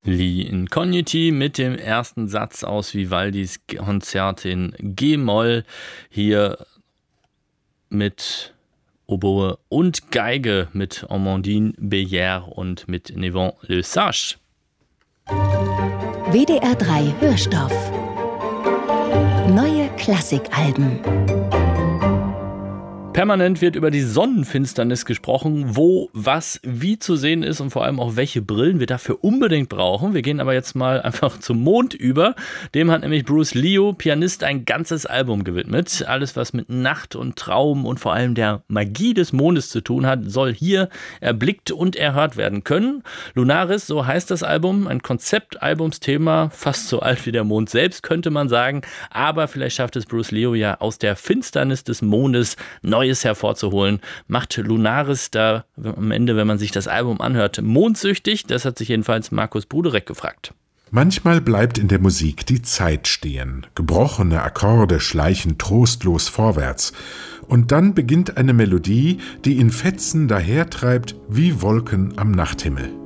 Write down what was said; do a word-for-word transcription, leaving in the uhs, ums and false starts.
Li Incogniti mit dem ersten Satz aus Vivaldis Konzert in G-Moll, hier mit Oboe und Geige, mit Amandine Bélière und mit Nevant Le Sage. W D R drei Hörstoff. Neue Klassikalben. Permanent wird über die Sonnenfinsternis gesprochen, wo, was, wie zu sehen ist und vor allem auch welche Brillen wir dafür unbedingt brauchen. Wir gehen aber jetzt mal einfach zum Mond über. Dem hat nämlich Bruce Leo, Pianist, ein ganzes Album gewidmet. Alles, was mit Nacht und Traum und vor allem der Magie des Mondes zu tun hat, soll hier erblickt und erhört werden können. Lunaris, so heißt das Album, ein Konzeptalbumsthema, fast so alt wie der Mond selbst, könnte man sagen. Aber vielleicht schafft es Bruce Leo ja aus der Finsternis des Mondes neu Neues hervorzuholen, macht Lunaris da am Ende, wenn man sich das Album anhört, mondsüchtig? Das hat sich jedenfalls Markus Bruderek gefragt. Manchmal bleibt in der Musik die Zeit stehen. Gebrochene Akkorde schleichen trostlos vorwärts. Und dann beginnt eine Melodie, die in Fetzen dahertreibt wie Wolken am Nachthimmel.